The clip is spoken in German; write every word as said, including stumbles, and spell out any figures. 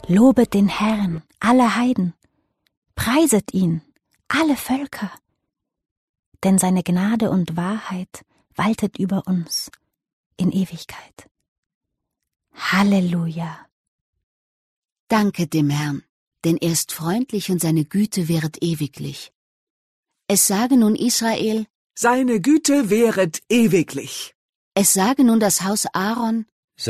Lobet den Herrn, alle Heiden, preiset ihn, alle Völker, denn seine Gnade und Wahrheit waltet über uns in Ewigkeit. Halleluja! Danket dem Herrn, denn er ist freundlich und seine Güte währet ewiglich. Es sage nun Israel, seine Güte währet ewiglich. Es sage nun das Haus Aaron,